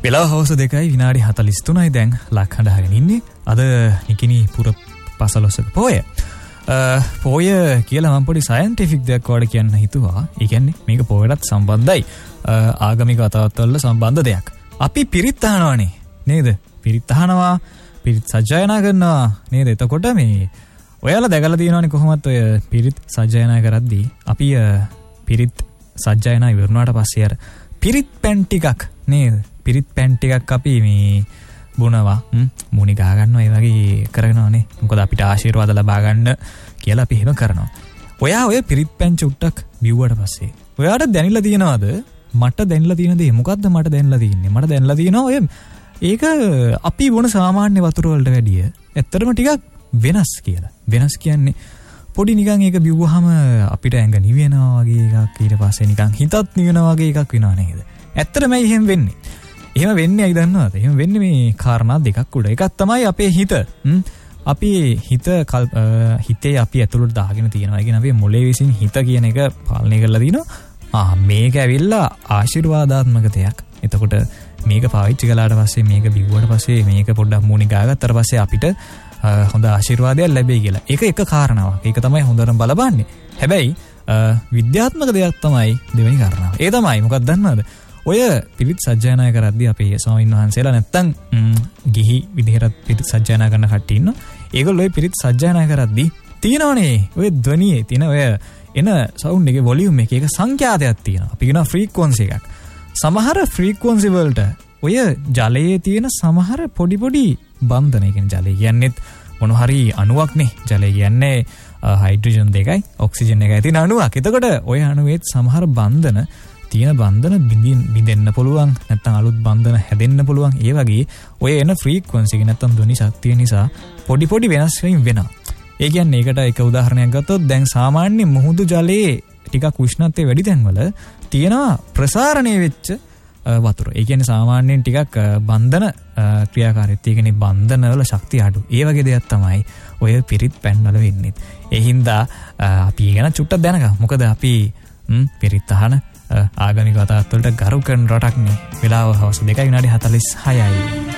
වෙලාව හවස 2යි විනාඩි 43යි දැන් ලක්හඬ අහගෙන ඉන්නේ. අද නිකිනි පුර පසළොස්වක පෝය. පෝය කියලා මම පොඩි සයන්ටිෆික් දෙයක් වඩ කියන්න හිතුවා. ඒ කියන්නේ මේක පෝයටත් සම්බන්ධයි. ආගමික අතවත්වල සම්බන්ධ දෙයක්. අපි පිරිත් අහනවානේ නේද? පිරිත් අහනවා, පිරිත් සජ්ජායනා කරනවා නේද? එතකොට මේ ඔයාලා දැකලා තියෙනවනේ කොහොමත් ඔය පිරිත් සජ්ජායනා කරද්දී අපි පිරිත් සජ්ජායනා ඉවරනාට පස්සේ අර පිරිත් පැන් ටිකක් නේද? පිරිත් පැන් ටිකක් අපි මේ බොනවා මුණි ගහ ගන්නවා ඒ වගේ කරගෙනවනේ. මොකද අපිට ආශිර්වාද ලබා ගන්න කියලා අපි එහෙම කරනවා. ඔයා ඔය පිරිත් පැන් චුට්ටක් බිව්වට පස්සේ ඔයාට දැනෙලා තියෙනවද? මට දැනෙලා තියෙන දේ මොකද්ද? මට දැනෙලා තියෙන්නේ. මට දැනෙලා තියෙනවා ඔය ඒක අපි බොන සාමාන්‍ය වතුර වලට වැඩිය ඇත්තටම ටිකක් වෙනස් කියලා. වෙනස් කියන්නේ පොඩි නිකන් ඒක බිව්වහම අපිට ඇඟ නිවෙනවා වගේ එකක්, ඊට පස්සේ නිකන් හිතත් නිවෙනවා වගේ එකක් වෙනවා නේද? ඇත්තටම එහෙම වෙන්නේ. එහෙම වෙන්නේ ඇයි දන්නවද? එහෙම වෙන්නේ මේ කාරණා දෙකක් උඩ. එකක් තමයි අපේ හිත. අපි හිතේ අපි ඇතුළට දාගෙන තියෙනවා. ඒ කියන්නේ අපේ මොළේ විසින් හිත කියන එක පාලනය කරලා දිනවා. මේක ඇවිල්ලා ආශිර්වාදාත්මක දෙයක්. එතකොට මේක පාවිච්චි කළාට පස්සේ මේක බිව්වට පස්සේ මේක පොඩ්ඩක් මූණි ගාගත්තට පස්සේ අපිට හොඳ ආශිර්වාදයක් ලැබෙයි කියලා. ඒක එක කාරණාවක්. ඒක තමයි හොඳටම බලපන්නේ. හැබැයි විද්‍යාත්මක දෙයක් තමයි දෙවෙනි කාරණාව. ඒ තමයි මොකක්ද දන්නවද? ඔය පිරිත් සජ්ජායනා කරද්දී අපේ ස්වාමීන් වහන්සේලා නැත්තම් ගිහි විදිහට පිරිත් සජ්ජායනා කරන කට්ටිය ඉන්නවා. ඒගොල්ලෝ ඔය පිරිත් සජ්ජායනා කරද්දී තියෙනවනේ ඔය ධ්වනියේ තියෙන ඔය එන සවුන්ඩ් එකේ වොලියුම් එකේ එක සංඛ්‍යාතයක් තියෙනවා. අපි කියනවා ෆ්‍රීකවන්සි එකක්. සමහර ෆ්‍රීකවන්සි වලට ඔය ජලයේ තියෙන සමහර පොඩි පොඩි බන්ධන, ඒ කියන්නේ ජලය කියන්නේත් මොන හරි අණුවක්නේ. ජලය කියන්නේ හයිඩ්‍රජන් දෙකයි ඔක්සිජන් එකයි තියෙන අණුවක්. එතකොට ඔය අණුවේත් සමහර බන්ධන තියෙන බන්ධන බිඳෙන්න පුළුවන්, නැත්නම් අලුත් බන්ධන හැදෙන්න පුළුවන්. ඒ වගේ ඔය එන ෆ්‍රීකවන්සි එක නැත්නම් ධ්වනි ශක්තිය නිසා පොඩි පොඩි වෙනස් වීම් වෙනවා. ඒ කියන්නේ ඒකට එක උදාහරණයක් ගත්තොත් දැන් සාමාන්‍ය මුහුදු ජලයේ ටිකක් උෂ්ණත්වය වැඩි තැන්වල තියෙනවා ප්‍රසාරණය වෙච්ච වතුර. ඒ කියන්නේ සාමාන්‍යයෙන් ටිකක් බන්ධන ක්‍රියාකාරීත්වය, ඒ කියන්නේ බන්ධන වල ශක්තිය අඩු. ඒ වගේ දෙයක් තමයි ඔය පිරිත් පැන් වල වෙන්නේ. ඒ හින්දා අපි ගැන චුට්ටක් දැනගමු. මොකද අපි පිරිත් අහන ආගමික අතවත්වලට ගරු කරන රටක්නේ. වෙලාව හවස 2:46යි.